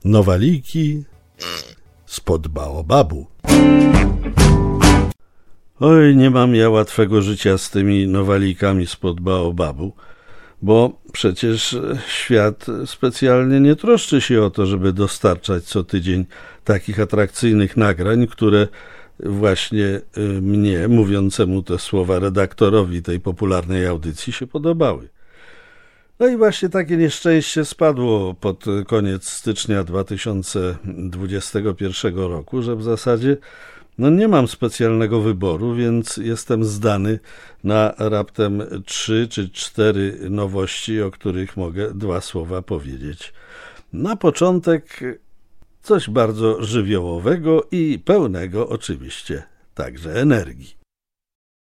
Nowaliki spod baobabu. Oj, nie mam ja łatwego życia z tymi nowalikami spod baobabu, bo przecież świat specjalnie nie troszczy się o to, żeby dostarczać co tydzień takich atrakcyjnych nagrań, które właśnie mnie, mówiącemu te słowa redaktorowi tej popularnej audycji, się podobały. No i właśnie takie nieszczęście spadło pod koniec stycznia 2021 roku, że w zasadzie nie mam specjalnego wyboru, więc jestem zdany na raptem 3 czy 4 nowości, o których mogę 2 słowa powiedzieć. Na początek coś bardzo żywiołowego i pełnego oczywiście także energii.